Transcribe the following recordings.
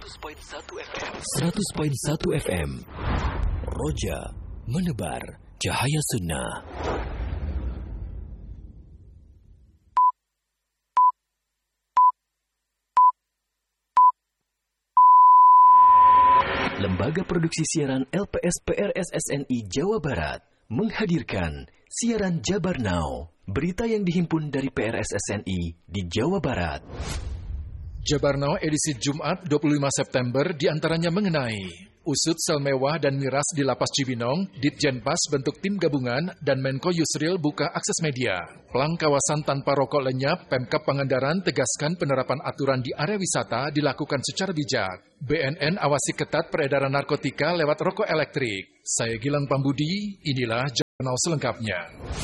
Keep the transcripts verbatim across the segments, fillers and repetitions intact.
seratus koma satu F M. seratus koma satu F M. Roja menebar cahaya sunnah. Lembaga Produksi Siaran L P S P R S S N I Jawa Barat menghadirkan Siaran Jabar Now, berita yang dihimpun dari P R S S N I di Jawa Barat. Jabar Now edisi Jumat dua puluh lima September diantaranya mengenai usut sel mewah dan miras di Lapas Cibinong, Ditjenpas bentuk tim gabungan, dan Menko Yusril buka akses media. Plang kawasan tanpa rokok lenyap, Pemkab Pangandaran tegaskan penerapan aturan di area wisata dilakukan secara bijak. B N N awasi ketat peredaran narkotika lewat rokok elektrik. Saya Gilang Pambudi, inilah Jabar Now selengkapnya.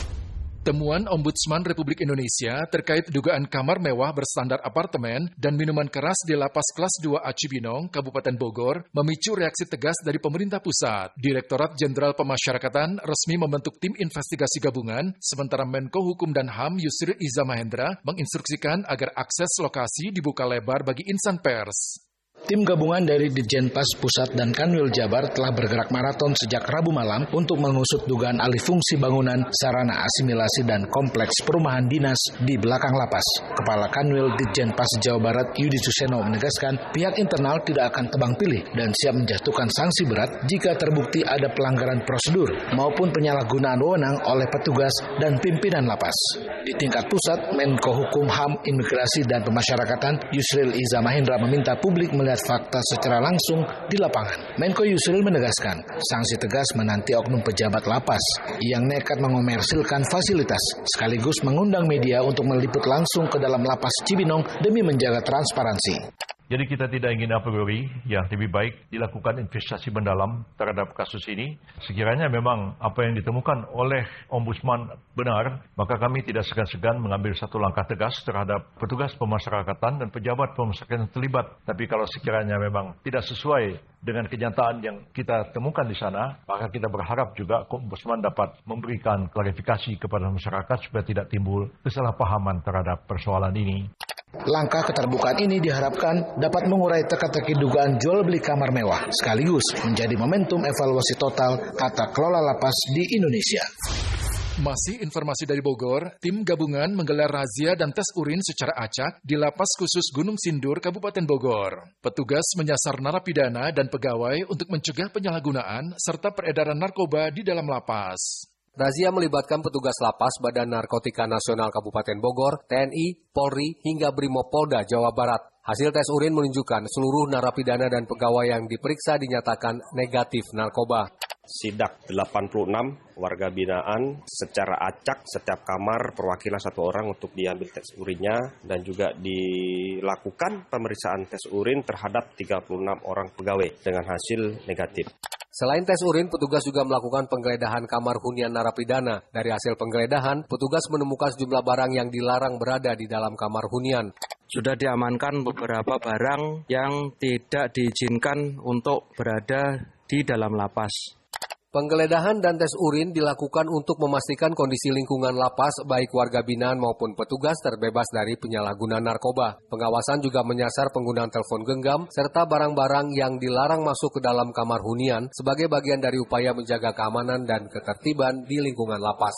Temuan Ombudsman Republik Indonesia terkait dugaan kamar mewah berstandar apartemen dan minuman keras di Lapas Kelas dua A Cibinong, Kabupaten Bogor, memicu reaksi tegas dari pemerintah pusat. Direktorat Jenderal Pemasyarakatan resmi membentuk tim investigasi gabungan, sementara Menko Hukum dan H A M Yusril Iza Mahendra menginstruksikan agar akses lokasi dibuka lebar bagi insan pers. Tim gabungan dari Ditjenpas Pusat dan Kanwil Jabar telah bergerak maraton sejak Rabu malam untuk mengusut dugaan alih fungsi bangunan, sarana asimilasi dan kompleks perumahan dinas di belakang lapas. Kepala Kanwil Ditjenpas Jawa Barat Yudi Suseno menegaskan pihak internal tidak akan tebang pilih dan siap menjatuhkan sanksi berat jika terbukti ada pelanggaran prosedur maupun penyalahgunaan wewenang oleh petugas dan pimpinan lapas. Di tingkat pusat, Menko Hukum H A M Imigrasi dan Pemasyarakatan Yusril Iza Mahendra meminta publik melihat fakta secara langsung di lapangan. Menko Yusril menegaskan, sanksi tegas menanti oknum pejabat lapas yang nekat mengomersilkan fasilitas, sekaligus mengundang media untuk meliput langsung ke dalam lapas Cibinong demi menjaga transparansi. Jadi kita tidak ingin a priori, ya lebih baik dilakukan investigasi mendalam terhadap kasus ini. Sekiranya memang apa yang ditemukan oleh Ombudsman benar, maka kami tidak segan-segan mengambil satu langkah tegas terhadap petugas pemasyarakatan dan pejabat pemasyarakatan yang terlibat. Tapi kalau sekiranya memang tidak sesuai dengan kenyataan yang kita temukan di sana, maka kita berharap juga Ombudsman dapat memberikan klarifikasi kepada masyarakat supaya tidak timbul kesalahpahaman terhadap persoalan ini. Langkah keterbukaan ini diharapkan dapat mengurai teka-teki dugaan jual beli kamar mewah, sekaligus menjadi momentum evaluasi total tata kelola lapas di Indonesia. Masih informasi dari Bogor, tim gabungan menggelar razia dan tes urin secara acak di Lapas Khusus Gunung Sindur, Kabupaten Bogor. Petugas menyasar narapidana dan pegawai untuk mencegah penyalahgunaan serta peredaran narkoba di dalam lapas. Razia melibatkan petugas lapas Badan Narkotika Nasional Kabupaten Bogor, T N I, Polri, hingga Brimopolda Jawa Barat. Hasil tes urin menunjukkan seluruh narapidana dan pegawai yang diperiksa dinyatakan negatif narkoba. Sidak delapan puluh enam warga binaan secara acak setiap kamar perwakilan satu orang untuk diambil tes urinnya dan juga dilakukan pemeriksaan tes urin terhadap tiga puluh enam orang pegawai dengan hasil negatif. Selain tes urin, petugas juga melakukan penggeledahan kamar hunian narapidana. Dari hasil penggeledahan, petugas menemukan sejumlah barang yang dilarang berada di dalam kamar hunian. Sudah diamankan beberapa barang yang tidak diizinkan untuk berada di dalam lapas. Penggeledahan dan tes urin dilakukan untuk memastikan kondisi lingkungan lapas baik warga binaan maupun petugas terbebas dari penyalahgunaan narkoba. Pengawasan juga menyasar penggunaan telepon genggam serta barang-barang yang dilarang masuk ke dalam kamar hunian sebagai bagian dari upaya menjaga keamanan dan ketertiban di lingkungan lapas.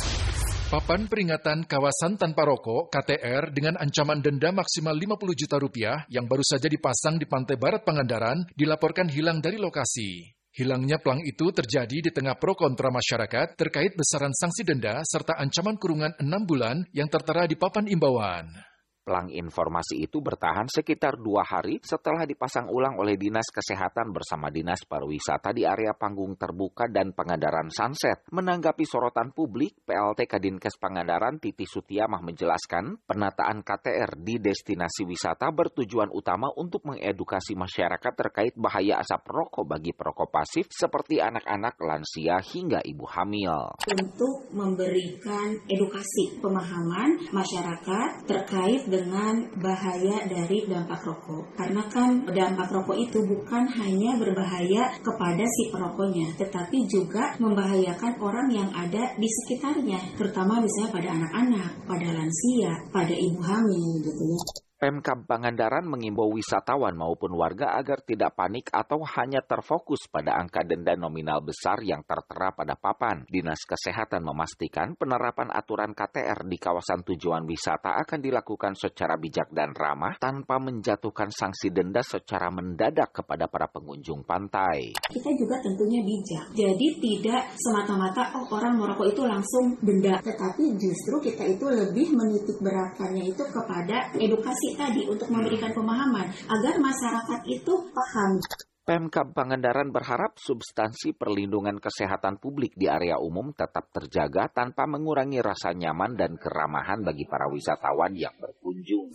Papan peringatan kawasan tanpa rokok K T R dengan ancaman denda maksimal lima puluh juta rupiah yang baru saja dipasang di Pantai Barat Pangandaran dilaporkan hilang dari lokasi. Hilangnya plang itu terjadi di tengah pro kontra masyarakat terkait besaran sanksi denda serta ancaman kurungan enam bulan yang tertera di papan imbauan. Plang informasi itu bertahan sekitar dua hari setelah dipasang ulang oleh Dinas Kesehatan bersama Dinas Pariwisata di area panggung terbuka dan Pangandaran Sunset. Menanggapi sorotan publik, P L T Kadinkes Pangandaran Titi Sutiamah menjelaskan penataan K T R di destinasi wisata bertujuan utama untuk mengedukasi masyarakat terkait bahaya asap rokok bagi perokok pasif seperti anak-anak, lansia, hingga ibu hamil. Untuk memberikan edukasi pemahaman masyarakat terkait dengan bahaya dari dampak rokok. Karena kan dampak rokok itu bukan hanya berbahaya kepada si perokoknya, tetapi juga membahayakan orang yang ada di sekitarnya, terutama misalnya pada anak-anak, pada lansia, pada ibu hamil gitu ya. Pemkab Pangandaran mengimbau wisatawan maupun warga agar tidak panik atau hanya terfokus pada angka denda nominal besar yang tertera pada papan. Dinas Kesehatan memastikan penerapan aturan K T R di kawasan tujuan wisata akan dilakukan secara bijak dan ramah tanpa menjatuhkan sanksi denda secara mendadak kepada para pengunjung pantai. Kita juga tentunya bijak, jadi tidak semata-mata oh orang merokok itu langsung denda, tetapi justru kita itu lebih menitik beratkannya itu kepada edukasi tadi untuk memberikan pemahaman agar masyarakat itu paham. Pemkab Pangandaran berharap substansi perlindungan kesehatan publik di area umum tetap terjaga tanpa mengurangi rasa nyaman dan keramahan bagi para wisatawan yang berkunjung.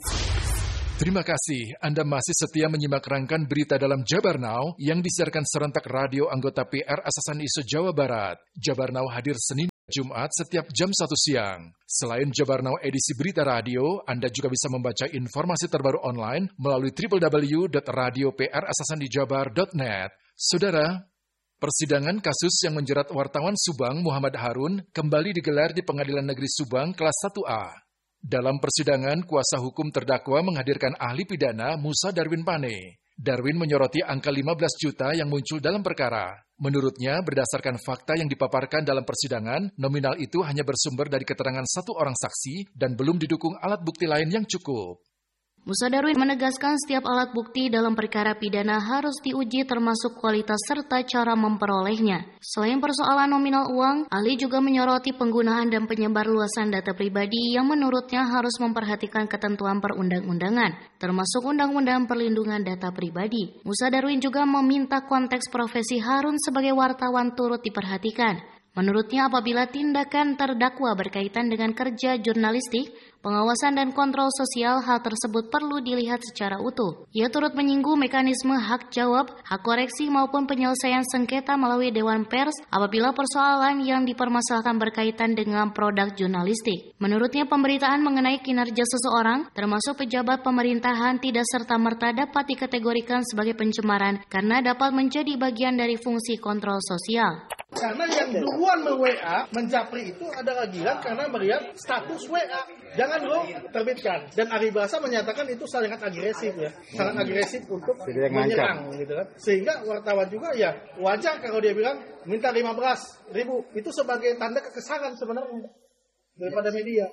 Terima kasih Anda masih setia menyimak rangkaian berita dalam Jabar Now yang disiarkan serentak radio anggota P R S S N I se-Jawa Barat. Jabar Now hadir Senin Jumat setiap jam satu siang. Selain Jabar Now edisi berita radio, Anda juga bisa membaca informasi terbaru online melalui w w w dot radio p r s s n i jabar dot net. Saudara, persidangan kasus yang menjerat wartawan Subang Muhammad Harun kembali digelar di Pengadilan Negeri Subang kelas satu A. Dalam persidangan, kuasa hukum terdakwa menghadirkan ahli pidana Musa Darwin Pane. Darwin menyoroti angka lima belas juta yang muncul dalam perkara. Menurutnya, berdasarkan fakta yang dipaparkan dalam persidangan, nominal itu hanya bersumber dari keterangan satu orang saksi dan belum didukung alat bukti lain yang cukup. Musa Darwin menegaskan setiap alat bukti dalam perkara pidana harus diuji termasuk kualitas serta cara memperolehnya. Selain persoalan nominal uang, ahli juga menyoroti penggunaan dan penyebarluasan data pribadi yang menurutnya harus memperhatikan ketentuan perundang-undangan, termasuk Undang-Undang Perlindungan Data Pribadi. Musa Darwin juga meminta konteks profesi Harun sebagai wartawan turut diperhatikan. Menurutnya apabila tindakan terdakwa berkaitan dengan kerja jurnalistik, pengawasan dan kontrol sosial, hal tersebut perlu dilihat secara utuh. Ia turut menyinggung mekanisme hak jawab, hak koreksi maupun penyelesaian sengketa melalui Dewan Pers apabila persoalan yang dipermasalahkan berkaitan dengan produk jurnalistik. Menurutnya pemberitaan mengenai kinerja seseorang, termasuk pejabat pemerintahan, tidak serta-merta dapat dikategorikan sebagai pencemaran karena dapat menjadi bagian dari fungsi kontrol sosial. Karena yang duluan me-W A, menjapri itu adalah Gilang karena melihat status W A. Jangan lo terbitkan. Dan Aribasa menyatakan itu sangat agresif ya. Sangat agresif untuk menyerang gitu kan. Sehingga wartawan juga ya wajar kalau dia bilang minta lima belas ribu. Itu sebagai tanda kekesalan sebenarnya daripada media.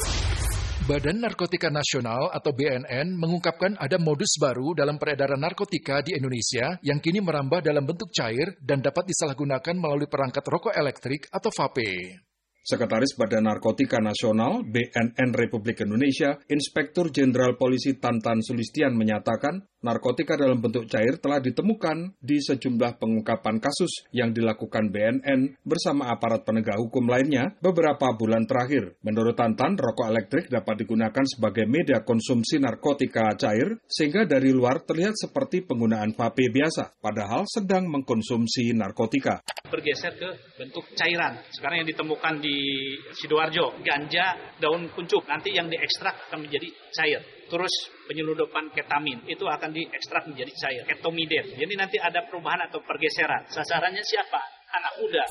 Badan Narkotika Nasional atau B N N mengungkapkan ada modus baru dalam peredaran narkotika di Indonesia yang kini merambah dalam bentuk cair dan dapat disalahgunakan melalui perangkat rokok elektrik atau vape. Sekretaris Badan Narkotika Nasional B N N Republik Indonesia, Inspektur Jenderal Polisi Tantan Sulistian menyatakan, narkotika dalam bentuk cair telah ditemukan di sejumlah pengungkapan kasus yang dilakukan B N N bersama aparat penegak hukum lainnya beberapa bulan terakhir. Menurut Tantan, rokok elektrik dapat digunakan sebagai media konsumsi narkotika cair sehingga dari luar terlihat seperti penggunaan vape biasa, padahal sedang mengkonsumsi narkotika. Bergeser ke bentuk cairan. Sekarang yang ditemukan di Sidoarjo, ganja, daun kuncup, nanti yang diekstrak akan menjadi cair. Terus penyeludupan ketamin, itu akan diekstrak menjadi cair, ketomiden. Jadi nanti ada perubahan atau pergeseran. Sasarannya siapa? Anak muda.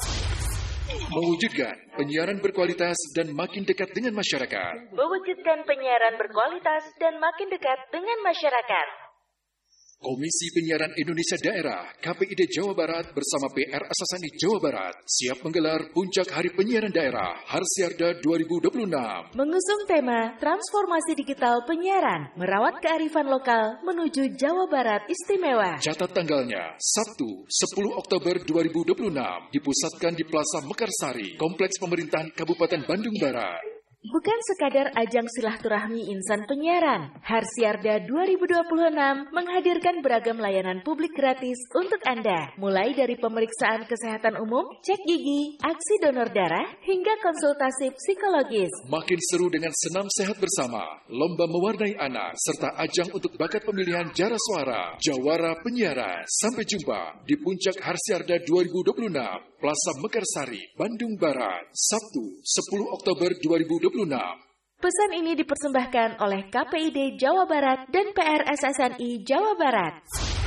Mewujudkan penyiaran berkualitas dan makin dekat dengan masyarakat. Mewujudkan penyiaran berkualitas dan makin dekat dengan masyarakat. Komisi Penyiaran Indonesia Daerah K P I D Jawa Barat bersama P R S S N I Jawa Barat siap menggelar Puncak Hari Penyiaran Daerah Harsiarda dua ribu dua puluh enam. Mengusung tema Transformasi Digital Penyiaran, Merawat Kearifan Lokal Menuju Jawa Barat Istimewa. Catat tanggalnya, Sabtu sepuluh Oktober dua ribu dua puluh enam, dipusatkan di Plaza Mekarsari, Kompleks Pemerintahan Kabupaten Bandung Barat. Bukan sekadar ajang silaturahmi insan penyiaran, Harsiarda dua ribu dua puluh enam menghadirkan beragam layanan publik gratis untuk Anda, mulai dari pemeriksaan kesehatan umum, cek gigi, aksi donor darah, hingga konsultasi psikologis. Makin seru dengan senam sehat bersama, lomba mewarnai anak, serta ajang untuk bakat pemilihan jara suara, Jawara Penyiaran. Sampai jumpa di Puncak Harsiarda dua ribu dua puluh enam, Plaza Mekarsari, Bandung Barat, Sabtu sepuluh Oktober dua ribu dua puluh enam. Pesan ini dipersembahkan oleh K P I D Jawa Barat dan P R S S N I Jawa Barat.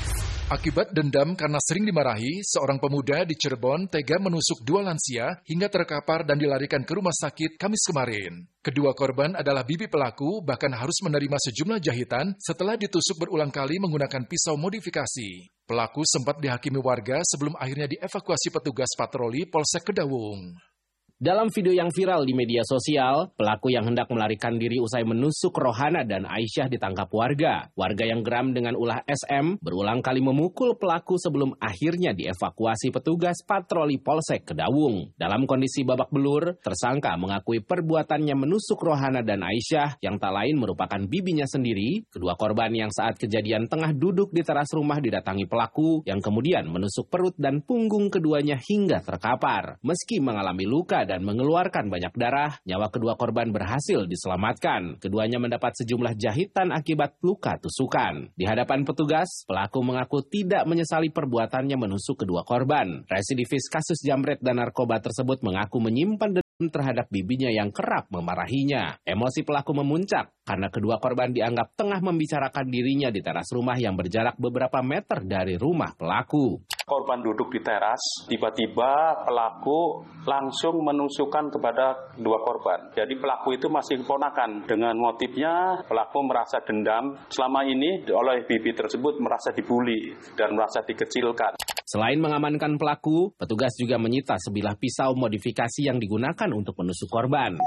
Akibat dendam karena sering dimarahi, seorang pemuda di Cirebon tega menusuk dua lansia hingga terkapar dan dilarikan ke rumah sakit Kamis kemarin. Kedua korban adalah bibi pelaku, bahkan harus menerima sejumlah jahitan setelah ditusuk berulang kali menggunakan pisau modifikasi. Pelaku sempat dihakimi warga sebelum akhirnya dievakuasi petugas patroli Polsek Kedawung. Dalam video yang viral di media sosial, pelaku yang hendak melarikan diri usai menusuk Rohana dan Aisyah ditangkap warga. Warga yang geram dengan ulah S M berulang kali memukul pelaku sebelum akhirnya dievakuasi petugas patroli Polsek Kedawung. Dalam kondisi babak belur, tersangka mengakui perbuatannya menusuk Rohana dan Aisyah yang tak lain merupakan bibinya sendiri. Kedua korban yang saat kejadian tengah duduk di teras rumah didatangi pelaku yang kemudian menusuk perut dan punggung keduanya hingga terkapar. Meski mengalami luka dan mengeluarkan banyak darah, nyawa kedua korban berhasil diselamatkan. Keduanya mendapat sejumlah jahitan akibat luka tusukan. Di hadapan petugas, pelaku mengaku tidak menyesali perbuatannya menusuk kedua korban. Residivis kasus jambret dan narkoba tersebut mengaku menyimpan dendam terhadap bibinya yang kerap memarahinya. Emosi pelaku memuncak karena kedua korban dianggap tengah membicarakan dirinya di teras rumah yang berjarak beberapa meter dari rumah pelaku. Korban duduk di teras, tiba-tiba pelaku langsung menusukkan kepada dua korban. Jadi pelaku itu masih keponakan. Dengan motifnya pelaku merasa dendam. Selama ini oleh bibi tersebut merasa dibully dan merasa dikecilkan. Selain mengamankan pelaku, petugas juga menyita sebilah pisau modifikasi yang digunakan untuk menusuk korban.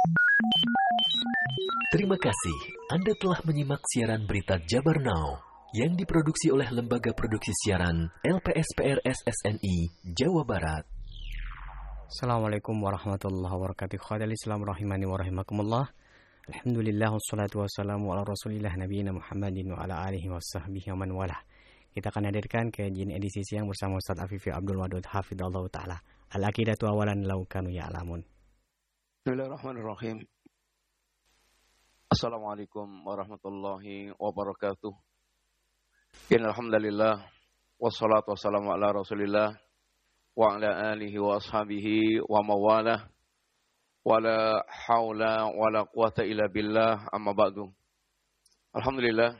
Terima kasih Anda telah menyimak siaran berita Jabar Now yang diproduksi oleh Lembaga Produksi Siaran L P S P R S S N I Jawa Barat. Assalamualaikum warahmatullahi wabarakatuh. Khadal Islam rahimani wa rahimakumullah. Alhamdulillah wassalatu wassalamu ala Rasulillah nabiyina Muhammadin wa ala alihi wa sahbihi wa man walah. Kita akan hadirkan kajian edisi siang bersama Ustaz Afifi Abdul Wadud hafizallahu taala. Al-aqidatu awalan law kanu ya'lamun. Bismillahirrahmanirrahim. Assalamualaikum warahmatullahi wabarakatuh. Innalhamdulillah wassalatu wassalamu ala Rasulillah wa ala alihi wa ashabihi wa mawalah wa la hawla wa la quwata illa billah amma ba'du. Alhamdulillah,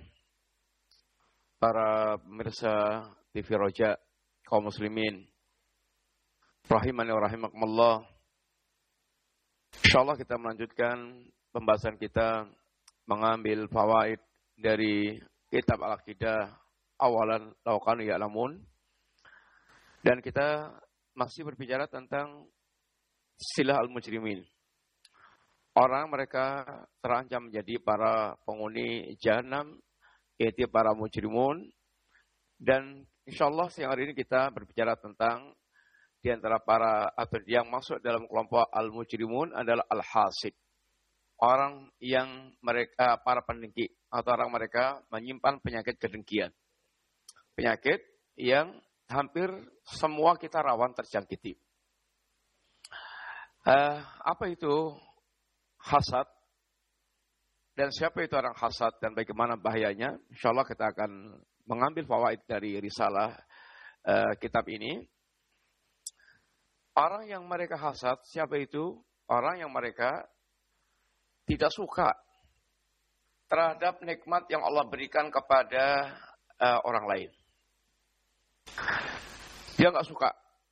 para pemirsa T V Roja kaum muslimin rahimani wa rahimakumullah. Insyaallah kita melanjutkan pembahasan kita mengambil fawaid dari Kitab Al-Aqidah awalan law kanu ya'lamun, dan kita masih berbicara tentang silah al-mujrimin. Orang mereka terancam menjadi para penghuni jahanam, yaitu para mujrimun. Dan insyaallah siang hari ini kita berbicara tentang di antara para atau yang masuk dalam kelompok al-mujrimun adalah al-hasid. Orang yang mereka para pendengki atau orang mereka menyimpan penyakit kedengkian. Penyakit yang hampir semua kita rawan terjangkiti. Uh, apa itu hasad? Dan siapa itu orang hasad dan bagaimana bahayanya? Insyaallah kita akan mengambil fawaid dari risalah uh, kitab ini. Orang yang mereka hasad, siapa itu? Orang yang mereka tidak suka terhadap nikmat yang Allah berikan kepada uh, orang lain. Dia nggak suka.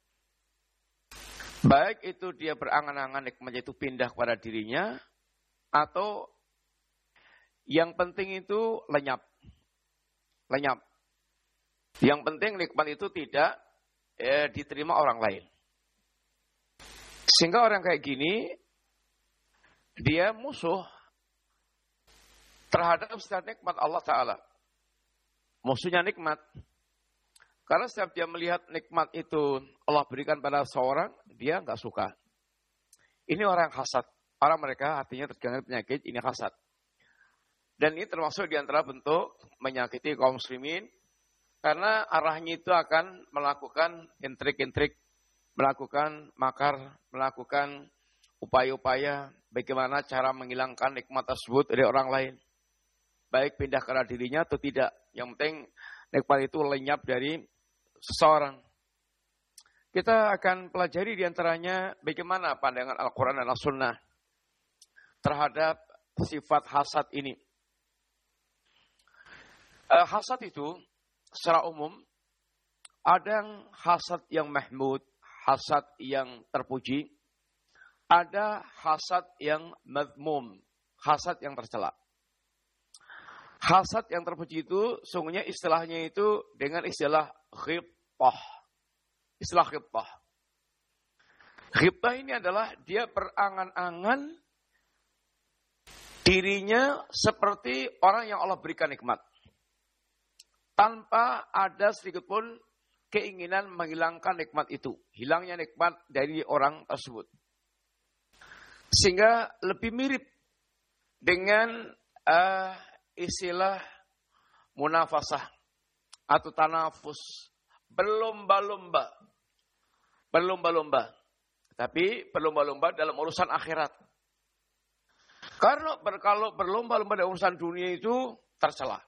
Baik itu dia berangan-angan nikmatnya itu pindah kepada dirinya, atau yang penting itu lenyap. Lenyap. Yang penting nikmat itu tidak eh, diterima orang lain. Sehingga orang kayak gini, dia musuh terhadap setiap nikmat Allah Ta'ala. Musuhnya nikmat. Karena setiap dia melihat nikmat itu Allah berikan pada seorang, dia nggak suka. Ini orang hasad. Orang mereka hatinya terjangkit penyakit, ini hasad. Dan ini termasuk di antara bentuk menyakiti kaum muslimin. Karena arahnya itu akan melakukan intrik-intrik, melakukan makar, melakukan upaya-upaya bagaimana cara menghilangkan nikmat tersebut dari orang lain. Baik pindah ke arah dirinya atau tidak. Yang penting nikmat itu lenyap dari seseorang. Kita akan pelajari diantaranya bagaimana pandangan Al-Quran dan As-Sunnah terhadap sifat hasad ini. Uh, hasad itu secara umum Ada yang hasad yang mahmud, hasad yang terpuji. Ada hasad yang madmum, hasad yang tercela. Hasad yang terpuji itu, sungguhnya istilahnya itu dengan istilah ghibtah. Istilah ghibtah. Ghibtah ini adalah dia berangan-angan dirinya seperti orang yang Allah berikan nikmat. Tanpa ada sedikit pun keinginan menghilangkan nikmat itu. Hilangnya nikmat dari orang tersebut. Sehingga lebih mirip dengan uh, istilah munafasah atau tanafus. Berlomba-lomba. Berlomba-lomba. Tapi berlomba-lomba dalam urusan akhirat. Karena kalau berlomba-lomba dalam urusan dunia itu tercela.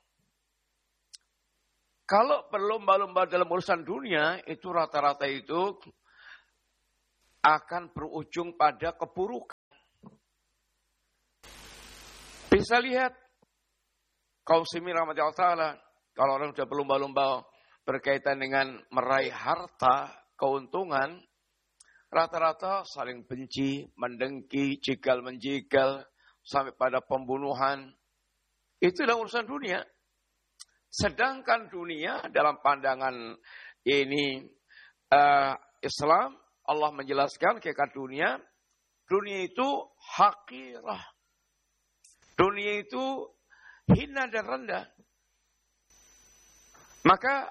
Kalau berlomba-lomba dalam urusan dunia itu rata-rata itu akan berujung pada keburukan. Bisa lihat kaum muslimin rahmatullah ta'ala, kalau orang sudah berlomba-lomba berkaitan dengan meraih harta, keuntungan, rata-rata saling benci, mendengki, jegal-menjegal, sampai pada pembunuhan. Itu dalam urusan dunia. Sedangkan dunia dalam pandangan ini uh, Islam, Allah menjelaskan hakikat dunia, dunia itu hakirah. Dunia itu hina dan rendah. Maka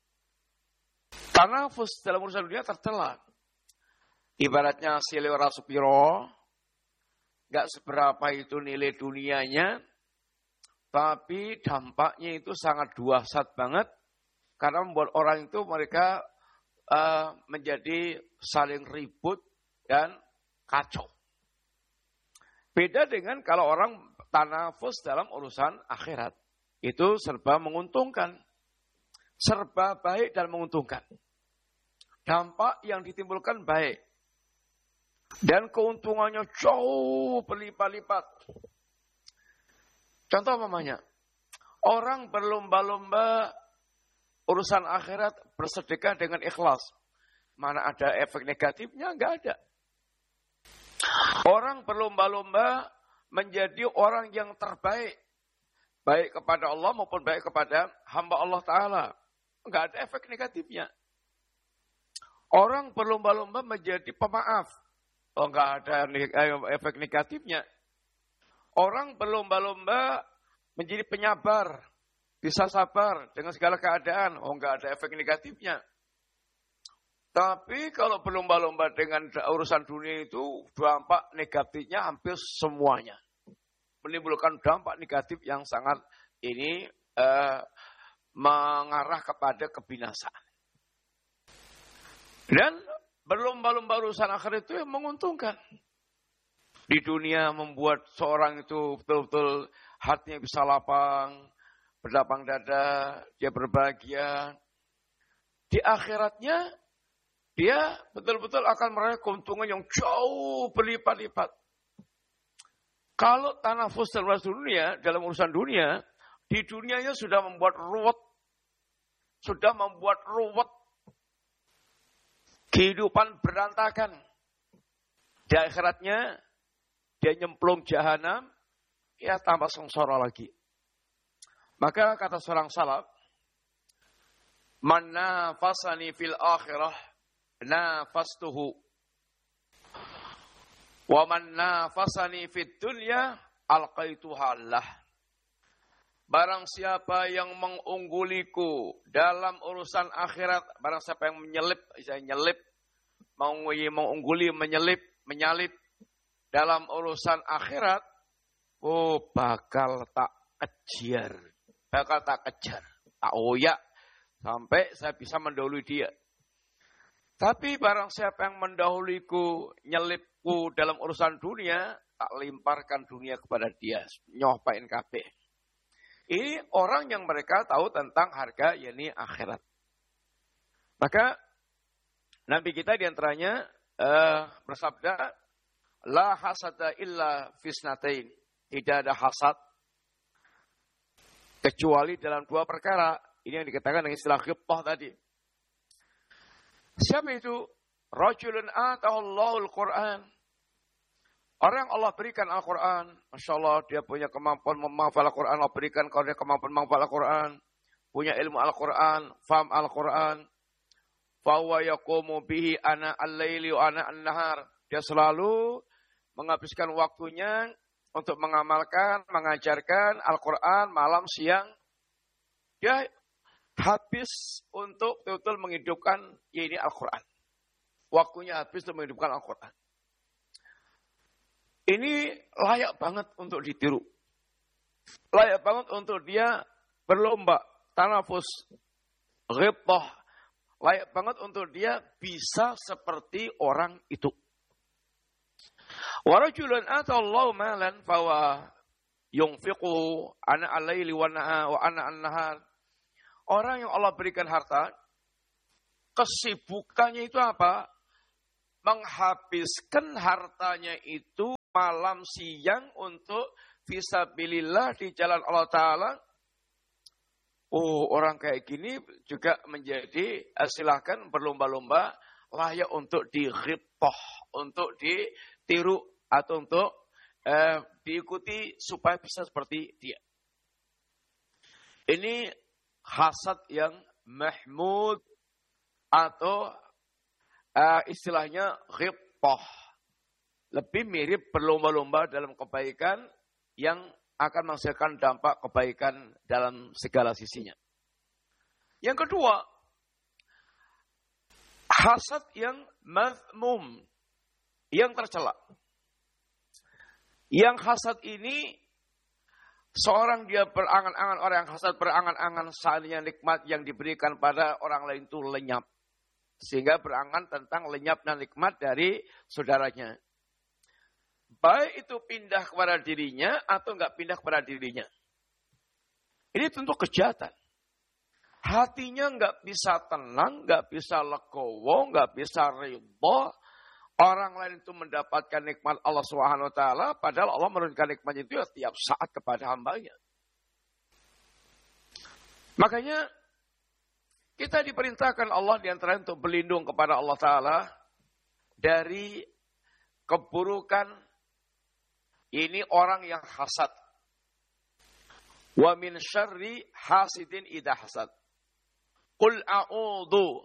tanafus dalam urusan dunia tercela. Ibaratnya silih rasupiro, gak seberapa itu nilai dunianya, tapi dampaknya itu sangat dahsyat banget, karena membuat orang itu mereka uh, menjadi saling ribut dan kacau. Beda dengan kalau orang tanafus dalam urusan akhirat. Itu serba menguntungkan. Serba baik dan menguntungkan. Dampak yang ditimbulkan baik. Dan keuntungannya jauh berlipat-lipat. Contoh umpamanya, orang berlomba-lomba urusan akhirat bersedekah dengan ikhlas. Mana ada efek negatifnya? Enggak ada. Orang berlomba-lomba menjadi orang yang terbaik. Baik kepada Allah maupun baik kepada hamba Allah Ta'ala. Enggak ada efek negatifnya. Orang berlomba-lomba menjadi pemaaf. Oh, enggak ada efek negatifnya. Orang berlomba-lomba menjadi penyabar. Bisa sabar dengan segala keadaan. Oh, enggak ada efek negatifnya. Tapi kalau berlomba-lomba dengan urusan dunia itu, dampak negatifnya hampir semuanya. Menimbulkan dampak negatif yang sangat ini uh, mengarah kepada kebinasaan. Dan berlomba-lomba urusan akhir itu yang menguntungkan. Di dunia membuat seorang itu betul-betul hatinya bisa lapang, berlapang dada, dia berbahagia. Di akhiratnya, dia betul-betul akan meraih keuntungan yang jauh berlipat-lipat. Kalau tanafus dalam urusan dunia, dalam urusan dunia, di dunianya sudah membuat ruwet, sudah membuat ruwet, kehidupan berantakan. Di akhiratnya, dia nyemplung jahanam, ya tambah sengsara lagi. Maka kata seorang salaf, man nafasani fil akhirah, nafastuhu. Wa man nafasani fid dunya alqaituha lah. Barang siapa yang mengungguliku dalam urusan akhirat, barang siapa yang menyelip, saya nyelip, mengungguli, menyelip, menyalip dalam urusan akhirat, oh bakal tak kejar, bakal tak kejar, tak oyak sampai saya bisa mendahului dia. Tapi barang siapa yang mendahuliku, nyelipku dalam urusan dunia, tak limparkan dunia kepada dia, nyopain kabeh. Ini orang yang mereka tahu tentang harga, yakni akhirat. Maka Nabi kita diantaranya uh, bersabda, la hasada illa fisnatain. Tidak ada hasad kecuali dalam dua perkara. Ini yang dikatakan dengan istilah ghibtah tadi. Siapa itu? Rajulun atahallahul Qur'an. Orang yang Allah berikan Al-Quran. Masya Allah, dia punya kemampuan menghafal Al-Quran. Allah berikan kalau dia kemampuan menghafal Al-Quran. Punya ilmu Al-Quran. Faham Al-Quran. Fahuwa yaqumu bihi ana al-laili wa ana an-nahar. Dia selalu menghabiskan waktunya untuk mengamalkan, mengajarkan Al-Quran malam, siang. Dia habis untuk betul-betul menghidupkan ya ini Al-Quran. Waktunya habis untuk menghidupkan Al-Quran. Ini layak banget untuk ditiru. Layak banget untuk dia berlomba, tanafus, ghibtah. Layak banget untuk dia bisa seperti orang itu. Wa rajulun atallahu malan fawa yunfiqu ana al-laili wa ana an-nahar. Orang yang Allah berikan harta, kesibukannya itu apa? Menghabiskan hartanya itu malam siang untuk fisabilillah di jalan Allah Ta'ala. Oh, orang kayak gini juga menjadi, silahkan berlomba-lomba, layak untuk dighibtah, untuk ditiru, atau untuk eh, diikuti supaya bisa seperti dia. Ini hasad yang mahmud, atau uh, istilahnya ghibtah. Lebih mirip berlomba-lomba dalam kebaikan yang akan menghasilkan dampak kebaikan dalam segala sisinya. Yang kedua, hasad yang mazmum, yang tercela. Yang hasad ini, seorang dia berangan-angan, orang yang hasad berangan-angan seandainya nikmat yang diberikan pada orang lain itu lenyap. Sehingga berangan tentang lenyap dan nikmat dari saudaranya. Baik itu pindah kepada dirinya atau enggak pindah kepada dirinya. Ini tentu kejahatan. Hatinya enggak bisa tenang, enggak bisa legowo, enggak bisa ridho. Orang lain itu mendapatkan nikmat Allah Subhanahu wa taala, padahal Allah menurunkan nikmat itu ya setiap saat kepada hambanya. Makanya kita diperintahkan Allah diantara untuk berlindung kepada Allah Ta'ala dari keburukan ini orang yang hasad. Wa min syarri hasidin idha hasad. Qul a'udhu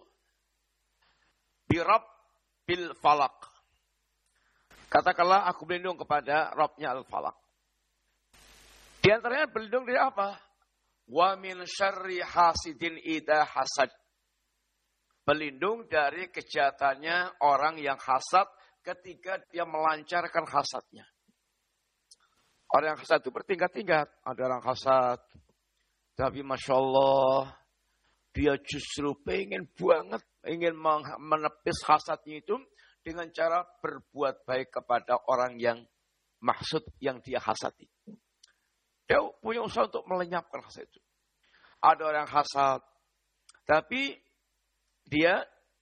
birabbil falak. Katakanlah aku berlindung kepada Rabbnya al-falak. Di antaranya berlindung dari apa? Wa min syarri hasidin idha hasad. Berlindung dari kejahatannya orang yang hasad ketika dia melancarkan hasadnya. Orang yang hasad itu bertingkat-tingkat. Ada orang hasad, tapi Masya Allah, dia justru pengen banget, ingin menepis hasadnya itu dengan cara berbuat baik kepada orang yang maksud yang dia hasadi. Dia punya usaha untuk melenyapkan hasad itu. Ada orang hasad, tapi dia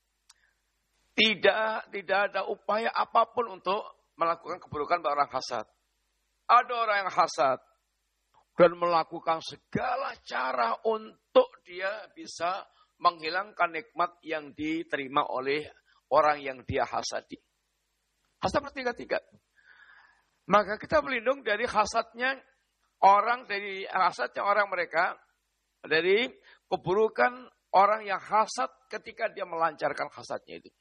tidak tidak ada upaya apapun untuk melakukan keburukan pada orang hasad. Ada orang yang hasad dan melakukan segala cara untuk dia bisa menghilangkan nikmat yang diterima oleh orang yang dia hasadi. Hasad bertingkat-tingkat. Maka kita berlindung dari hasadnya orang, dari hasadnya orang mereka, dari keburukan orang yang hasad ketika dia melancarkan hasadnya itu.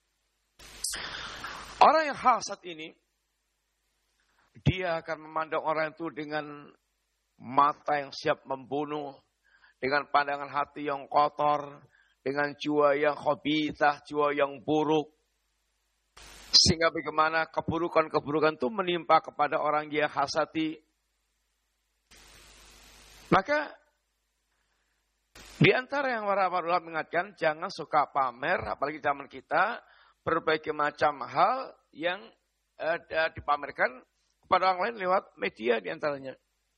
Orang yang hasad ini, dia akan memandang orang itu dengan mata yang siap membunuh, dengan pandangan hati yang kotor, dengan jiwa yang khabithah, jiwa yang buruk. Sehingga bagaimana keburukan-keburukan itu menimpa kepada orang yang hasadi. Maka di antara yang para ulama mengingatkan, jangan suka pamer, apalagi zaman kita, berbagai macam hal yang uh, dipamerkan kepada orang lain lewat media di antaranya.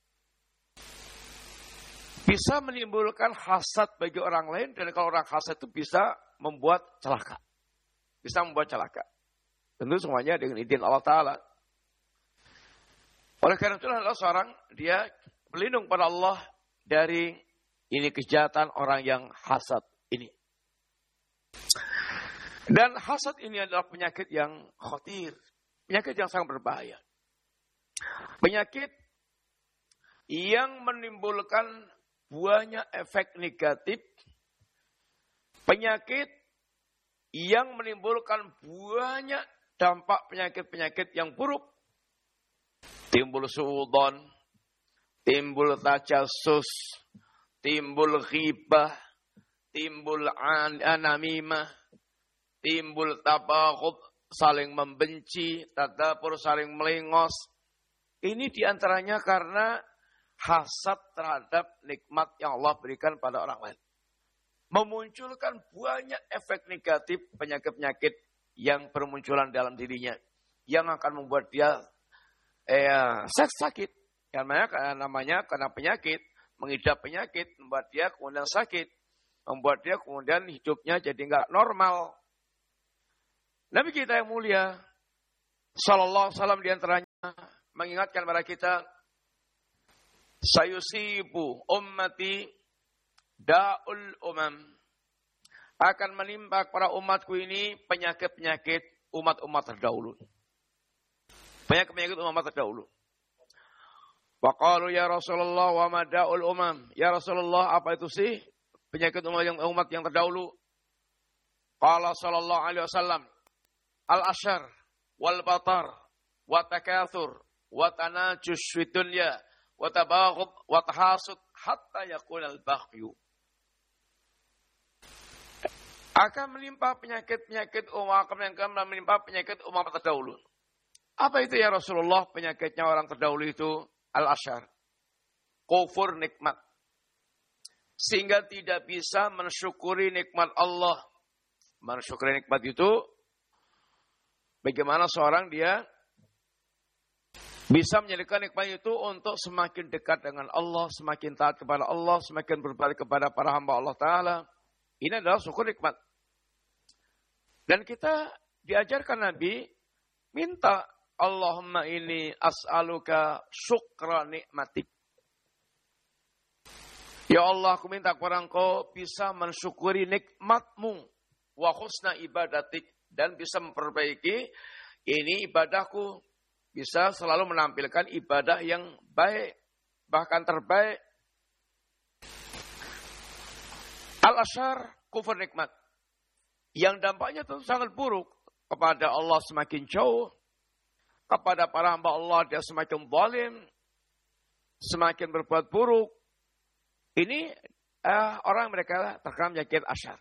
Bisa menimbulkan hasad bagi orang lain, dan kalau orang hasad itu bisa membuat celaka. Bisa membuat celaka. Tentu semuanya dengan izin Allah Ta'ala. Oleh karena itu adalah seorang, dia berlindung pada Allah dari ini kejahatan orang yang hasad ini. Dan hasad ini adalah penyakit yang khatir, penyakit yang sangat berbahaya. Penyakit yang menimbulkan banyak efek negatif, penyakit yang menimbulkan banyak dampak penyakit-penyakit yang buruk. Timbul suudzon, timbul tajassus, timbul ghibah, timbul anamimah, timbul tabaghud, saling membenci, tadabur, saling melengos. Ini diantaranya karena hasad terhadap nikmat yang Allah berikan pada orang lain. Memunculkan banyak efek negatif penyakit-penyakit yang bermunculan dalam dirinya. Yang akan membuat dia eh, sakit. Yang namanya, namanya karena penyakit, mengidap penyakit, membuat dia kemudian sakit. Membuat dia kemudian hidupnya jadi nggak normal. Nabi kita yang mulia, sallallahu alaihi wasallam diantaranya mengingatkan kepada kita, sayusibu ummati da'ul umam. Akan menimpa kepada umatku ini penyakit-penyakit umat-umat terdahulu. Penyakit-penyakit umat terdahulu. Wa qalu ya Rasulullah wa ma da'ul umam. Ya Rasulullah, apa itu sih penyakit umat yang umat yang terdahulu? Qala sallallahu alaihi wasallam, al-ashar wal batar wa takatsur wa tanajus fid dunya wa tabaghud wa tahasud hatta yaqul al-baghyu. Akan menimpa penyakit-penyakit umat, akan menimpa penyakit umat terdahulu. Apa itu ya Rasulullah? Penyakitnya orang terdahulu itu al-ashar, kufur nikmat, sehingga tidak bisa mensyukuri nikmat Allah. Mensyukuri nikmat itu bagaimana seorang dia bisa menjadikan nikmat itu untuk semakin dekat dengan Allah, semakin taat kepada Allah, semakin berbalik kepada para hamba Allah Ta'ala. Ini adalah syukur nikmat. Dan kita diajarkan Nabi, minta Allahumma ini as'aluka syukra nikmatik. Ya Allah, aku minta kepada Engkau bisa mensyukuri nikmatmu, wa husna ibadatik, dan bisa memperbaiki ini ibadahku, bisa selalu menampilkan ibadah yang baik, bahkan terbaik. Al-ashar, kufur nikmat, yang dampaknya tentu sangat buruk. Kepada Allah semakin jauh, kepada para hamba Allah dia semakin zalim, semakin berbuat buruk. Ini uh, orang mereka terkena penyakit ashar.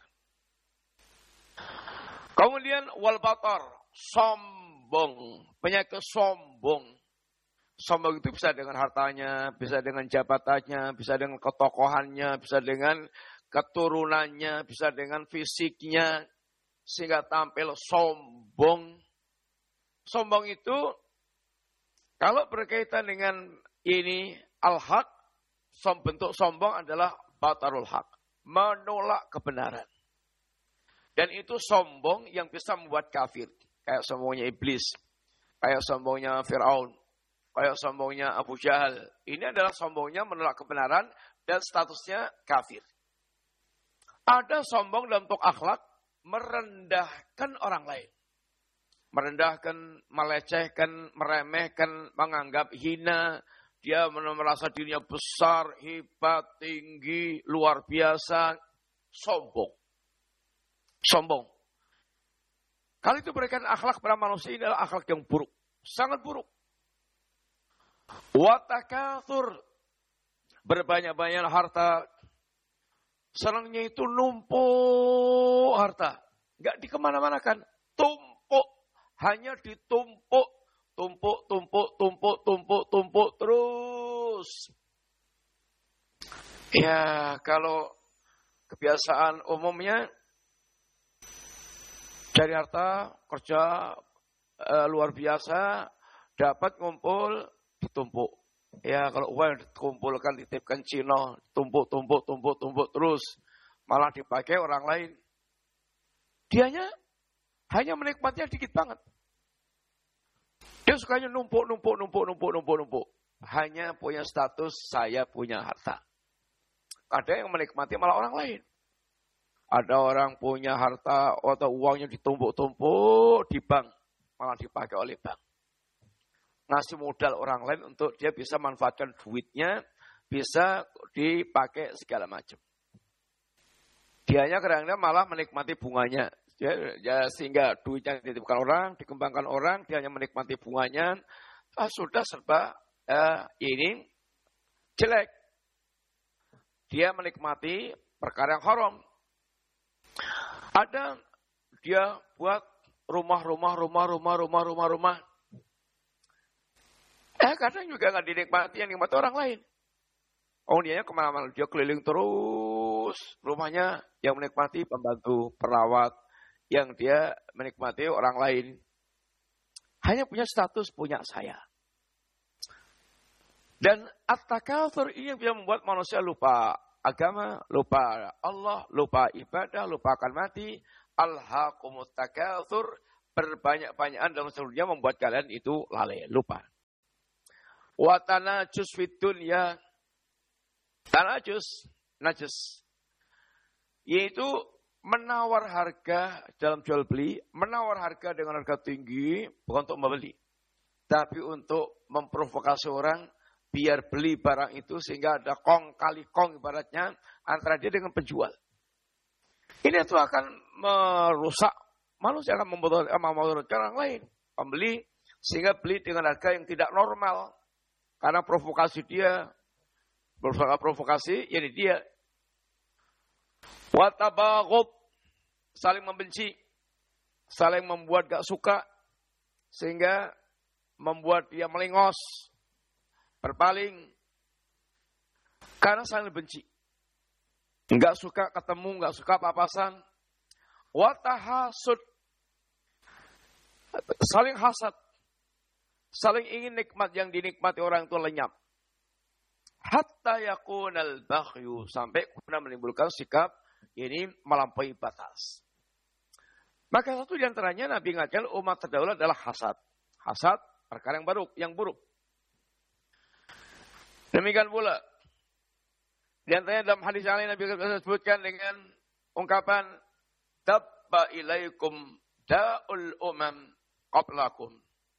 Kemudian wal batar, sombong, penyakit sombong. Sombong itu bisa dengan hartanya, bisa dengan jabatannya, bisa dengan ketokohannya, bisa dengan keturunannya, bisa dengan fisiknya, sehingga tampil sombong. Sombong itu, kalau berkaitan dengan ini, al-haq, bentuk sombong adalah batarul haq, menolak kebenaran. Dan itu sombong yang bisa membuat kafir. Kayak sombongnya iblis, kayak sombongnya Fir'aun, kayak sombongnya Abu Jahal. Ini adalah sombongnya menolak kebenaran dan statusnya kafir. Ada sombong dalam bentuk akhlak, merendahkan orang lain. Merendahkan, melecehkan, meremehkan, menganggap hina. Dia merasa dirinya besar, hebat, tinggi, luar biasa. Sombong. Sombong. Kalau itu berikan akhlak pada manusia, ini adalah akhlak yang buruk. Sangat buruk. Wa takatsur, berbanyak-banyak harta. Senangnya itu numpuk harta. Enggak dikemana-manakan. Tumpuk. Hanya ditumpuk. Tumpuk, tumpuk, tumpuk, tumpuk, tumpuk. Terus. Ya, kalau kebiasaan umumnya cari harta, kerja e, luar biasa, dapat ngumpul, ditumpuk. Ya, kalau uang dikumpulkan, dititipkan Cina, tumpuk, tumpuk, tumpuk, tumpuk terus. Malah dipakai orang lain. Dianya hanya menikmatinya dikit banget. Dia sukanya numpuk, numpuk, numpuk, numpuk, numpuk, numpuk. Hanya punya status, saya punya harta. Ada yang menikmati malah orang lain. Ada orang punya harta atau uangnya ditumpuk-tumpuk di bank, malah dipakai oleh bank. Ngasih modal orang lain untuk dia bisa manfaatkan duitnya, bisa dipakai segala macam. Dianya kadang-kadang malah menikmati bunganya. Ya, ya, sehingga duitnya dititipkan orang, dikembangkan orang, dia hanya menikmati bunganya. Ah, sudah serba eh, ini jelek. Dia menikmati perkara yang haram. Ada dia buat rumah-rumah, rumah-rumah, rumah-rumah, rumah. Eh kadang juga nggak dinikmati, yang nikmati orang lain. Oh dia kemana-mana, dia keliling terus. Rumahnya yang menikmati pembantu, perawat, yang dia menikmati orang lain. Hanya punya status, punya saya. Dan at-takatsur ini yang bisa membuat manusia lupa agama, lupa Allah, lupa ibadah, lupa akan mati. Alhaqumut takatsur, berbanyak-banyakan dalam seluruhnya membuat kalian itu lalai, lupa. Wa tanajus fid dunya, tanajus, najis, yaitu menawar harga dalam jual beli, menawar harga dengan harga tinggi, bukan untuk membeli, tapi untuk memprovokasi orang, biar beli barang itu sehingga ada kong kali kong ibaratnya antara dia dengan penjual. Ini itu akan merusak manusia, akan memudaratkan orang lain. Pembeli sehingga beli dengan harga yang tidak normal. Karena provokasi dia, provokasi ini dia. Watabaghub, saling membenci, saling membuat gak suka, sehingga membuat dia melengos, berpaling, karena saling benci. Enggak suka ketemu, enggak suka papasan. Watahasud, saling hasad, saling ingin nikmat yang dinikmati orang itu lenyap. Hatta yakunal baghyu, sampai kemudian menimbulkan sikap ini melampaui batas. Maka satu di antaranya Nabi ngajar umat terdahulu adalah hasad. Hasad perkara yang buruk, yang buruk. Demikian pula di antaranya dalam hadis yang lain Nabi sebutkan dengan ungkapan tabba ilaikum da'ul umam qablakum,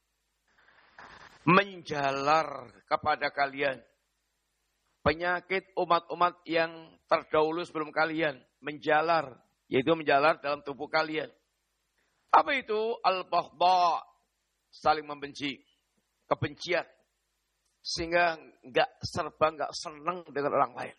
menjalar kepada kalian penyakit umat-umat yang terdahulu sebelum kalian, menjalar, yaitu menjalar dalam tubuh kalian. Apa itu? Al-baghdha, saling membenci, kebencian. Sehingga enggak serba, enggak senang dengan orang lain.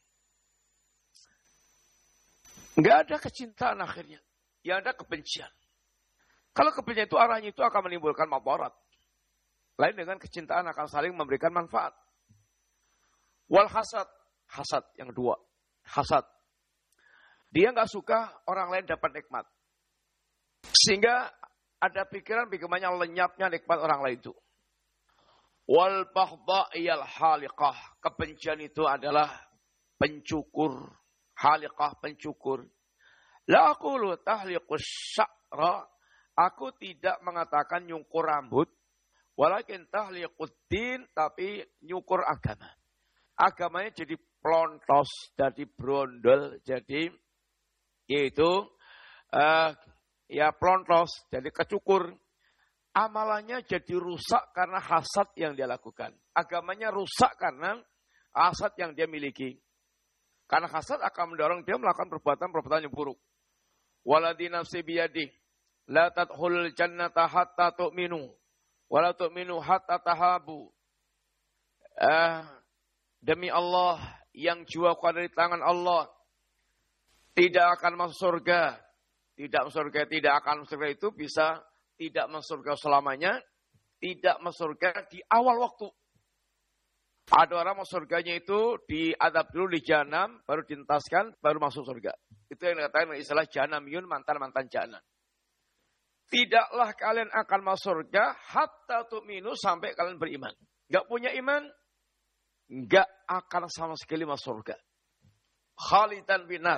Enggak ada kecintaan akhirnya. Yang ada kebencian. Kalau kebencian itu arahnya itu akan menimbulkan madarat. Lain dengan kecintaan akan saling memberikan manfaat. Wal hasad, hasad yang kedua. Hasad. Dia enggak suka orang lain dapat nikmat. Sehingga ada pikiran bagaimana lenyapnya nikmat orang lain itu. Wal baghdha iyal haliqah, kebencian itu adalah pencukur, haliqah pencukur. La aqulu tahliqus sya'ra, aku tidak mengatakan nyukur rambut, walakin tahliqud din, tapi nyukur agama. Agamanya jadi plontos, jadi brondol, jadi yaitu uh, ya plontos, jadi kecukur. Amalannya jadi rusak karena hasad yang dia lakukan. Agamanya rusak karena hasad yang dia miliki. Karena hasad akan mendorong dia melakukan perbuatan-perbuatan yang buruk. Waladhi nafsi biyadih, la tadkhulul jannata hatta tu'minu, wala tu'minu hatta tahabu. Eh, demi Allah yang jiwaku ada di tangan Allah, tidak akan masuk surga. Tidak masuk surga, tidak akan masuk surga itu bisa tidak masuk surga selamanya, tidak masuk surga di awal waktu. Ada orang masuk surganya itu diadab dulu di jahanam, baru dientaskan, baru masuk surga. Itu yang dikatakan istilah jahanamiyun, mantan-mantan jahanam. Tidaklah kalian akan masuk surga hatta tu'minu, sampai kalian beriman. Enggak punya iman, enggak akan sama sekali masuk surga. Khalidan binar.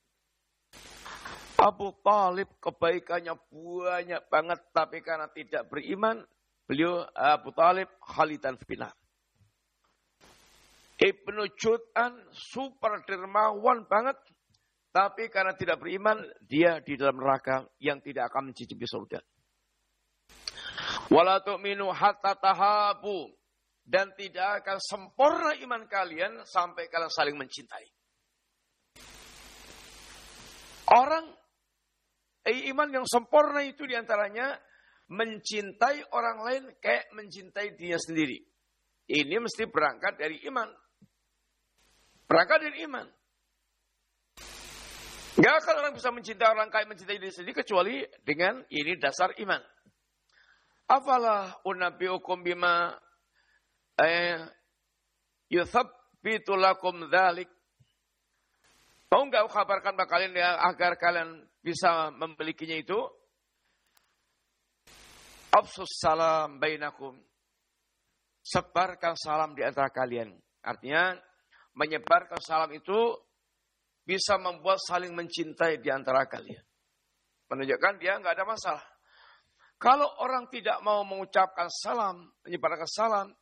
Abu Talib kebaikannya banyak banget, tapi karena tidak beriman, beliau Abu Talib khalidan finar. Ibnu Jud'an super dermawan banget, tapi karena tidak beriman, dia di dalam neraka yang tidak akan mencicipi surga. Wala tu'minu hatta tahabu, dan tidak akan sempurna iman kalian sampai kalian saling mencintai. Orang eh, iman yang sempurna itu diantaranya mencintai orang lain kayak mencintai dirinya sendiri. Ini mesti berangkat dari iman. Berangkat dari iman. Gak akan orang bisa mencintai orang kayak mencintai diri sendiri kecuali dengan ini dasar iman. Afalah unabbiukum bima eh, yuthabbitu lakum dzalik. Mau enggak aku kabarkan bagi kalian ya, agar kalian bisa memilikinya itu? Afsus salam bainakum. Sebarkan salam di antara kalian. Artinya menyebarkan salam itu bisa membuat saling mencintai di antara kalian. Menunjukkan dia enggak ada masalah. Kalau orang tidak mau mengucapkan salam, menyebarkan salam,